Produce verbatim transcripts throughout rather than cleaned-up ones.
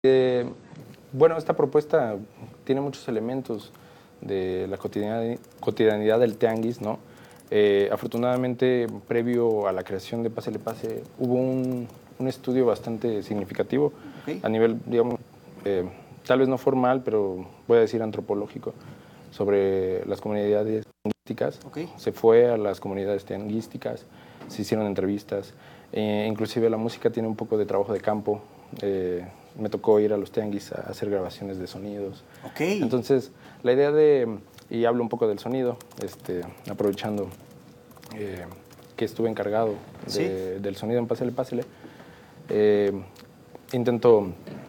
Eh, bueno, esta propuesta tiene muchos elementos de la cotidianidad, cotidianidad del tianguis, ¿no? Eh, afortunadamente, previo a la creación de Pásele Pase, hubo un, un estudio bastante significativo Okay. a nivel, digamos, eh, tal vez no formal, pero voy a decir antropológico, sobre las comunidades tianguísticas. Okay. Se fue a las comunidades tianguísticas, se hicieron entrevistas, eh, inclusive la música tiene un poco de trabajo de campo. Eh, me tocó ir a los tianguis a hacer grabaciones de sonidos. Okay. Entonces, la idea de, y hablo un poco del sonido, este, aprovechando eh, que estuve encargado de, ¿Sí? del sonido en Pásele Pásele, eh, intento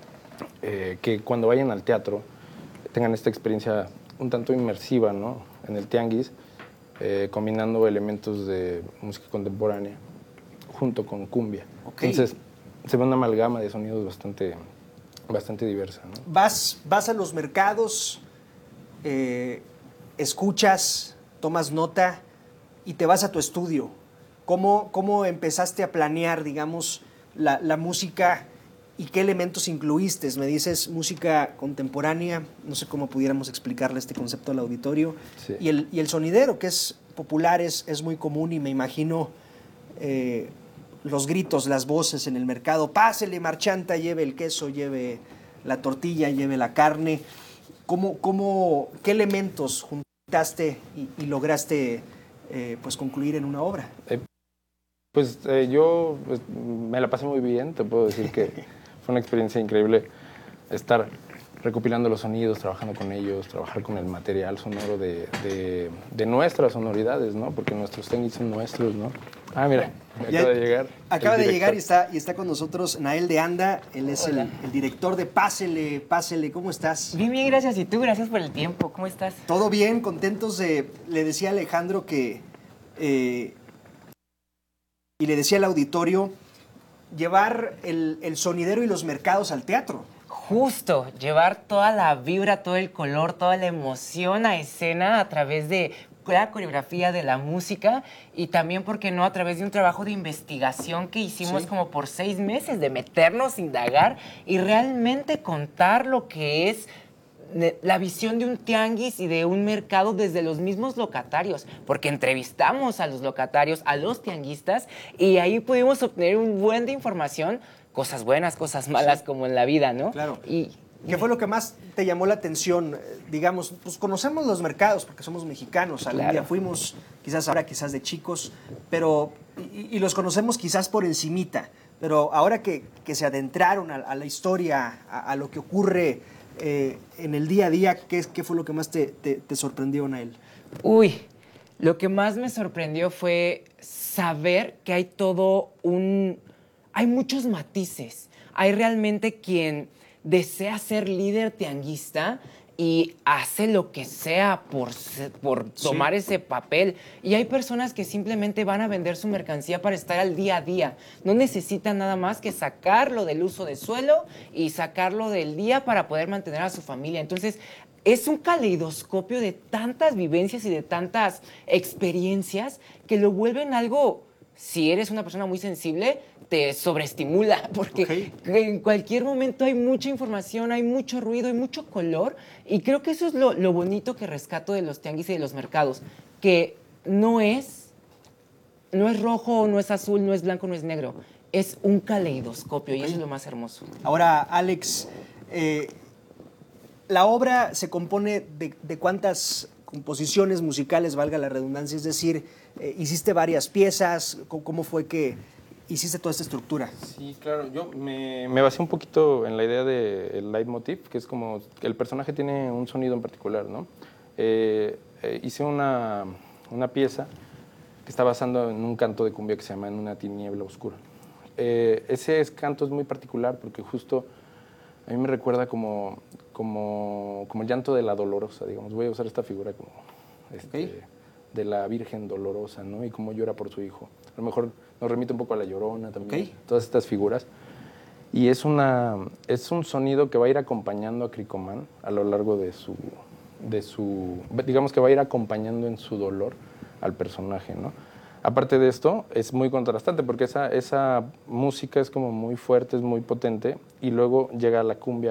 eh, que cuando vayan al teatro tengan esta experiencia un tanto inmersiva, ¿no? En el tianguis, eh, combinando elementos de música contemporánea junto con cumbia. Okay. Entonces, se ve una amalgama de sonidos bastante, bastante diversa, ¿no? Vas, vas a los mercados, eh, escuchas, tomas nota y te vas a tu estudio. ¿Cómo, cómo empezaste a planear, digamos, la, la música y qué elementos incluiste? Me dices música contemporánea, no sé cómo pudiéramos explicarle este concepto al auditorio. Sí. Y, el, y el sonidero, que es popular, es, es muy común y me imagino... Eh, los gritos, las voces en el mercado, pásele marchanta, lleve el queso, lleve la tortilla, lleve la carne. ¿Cómo, cómo, qué elementos juntaste y, y lograste eh, pues concluir en una obra? Eh, pues eh, yo pues, me la pasé muy bien, te puedo decir que fue una experiencia increíble estar recopilando los sonidos, trabajando con ellos, trabajar con el material sonoro de, de, de nuestras sonoridades, ¿no? Porque nuestros tianguis son nuestros, ¿no? Ah, mira, me acaba de llegar. Acaba de llegar y está, y está con nosotros Nael de Anda. Él es el, el director de Pásele, Pásele. ¿Cómo estás? Bien, bien, gracias. ¿Y tú? Gracias por el tiempo. ¿Cómo estás? Todo bien, contentos de... Le decía a Alejandro que... Eh, y le decía al auditorio, llevar el, el sonidero y los mercados al teatro. Justo, llevar toda la vibra, todo el color, toda la emoción a escena a través de la coreografía, de la música y también, ¿por qué no?, a través de un trabajo de investigación que hicimos, sí, como por seis meses, de meternos, indagar y realmente contar lo que es la visión de un tianguis y de un mercado desde los mismos locatarios, porque entrevistamos a los locatarios, a los tianguistas, y ahí pudimos obtener un buen de información, cosas buenas, cosas malas, sí, como en la vida, ¿no? Claro. Y ¿qué fue lo que más te llamó la atención? Digamos, pues conocemos los mercados porque somos mexicanos, algún claro. día fuimos, quizás ahora, quizás de chicos, pero y, y los conocemos quizás por encimita, pero ahora que, que se adentraron a, a la historia, a, a lo que ocurre eh, en el día a día, ¿qué, qué fue lo que más te, te, te sorprendió, Nael? Uy, lo que más me sorprendió fue saber que hay todo un... hay muchos matices. Hay realmente quien desea ser líder tianguista y hace lo que sea por, por tomar, sí, ese papel. Y hay personas que simplemente van a vender su mercancía para estar al día a día. No necesitan nada más que sacarlo del uso de suelo y sacarlo del día para poder mantener a su familia. Entonces, es un caleidoscopio de tantas vivencias y de tantas experiencias que lo vuelven algo... Si eres una persona muy sensible, te sobreestimula, porque okay, en cualquier momento hay mucha información, hay mucho ruido, hay mucho color, y creo que eso es lo, lo bonito que rescato de los tianguis y de los mercados, que no es, no es rojo, no es azul, no es blanco, no es negro, es un caleidoscopio, okay, y eso es lo más hermoso. Ahora, Alex, eh, la obra se compone de, de cuántas composiciones musicales, valga la redundancia, es decir, eh, hiciste varias piezas, ¿cómo fue que hiciste toda esta estructura? Sí, claro, yo me, me basé un poquito en la idea del leitmotiv, que es como el personaje tiene un sonido en particular, ¿no? Eh, eh, hice una, una pieza que está basando en un canto de cumbia que se llama En una tiniebla oscura. Eh, ese canto es muy particular porque justo a mí me recuerda como, como, como el llanto de la dolorosa, digamos. Voy a usar esta figura como este, okay, de la Virgen dolorosa, ¿no? Y cómo llora por su hijo. A lo mejor nos remite un poco a La Llorona también, okay, todas estas figuras. Y es, una, es un sonido que va a ir acompañando a Cricomán a lo largo de su, de su... digamos que va a ir acompañando en su dolor al personaje, ¿no? Aparte de esto, es muy contrastante porque esa, esa música es como muy fuerte, es muy potente y luego llega la cumbia